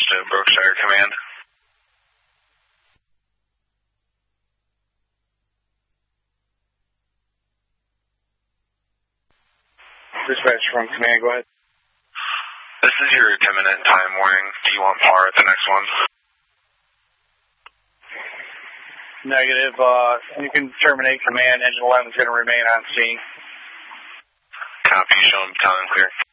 to Brookshire Command. Dispatch from Command, go ahead. This is your 10-minute time warning. Do you want par at the next one? Negative. You can terminate command. Engine 11 is going to remain on scene. Copy. Show them battalion clear.